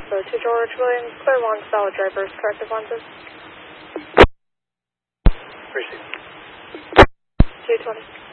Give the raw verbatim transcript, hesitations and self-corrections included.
Alpha to George Williams, clear one, solid drivers, corrective lenses. Appreciate it. two twenty.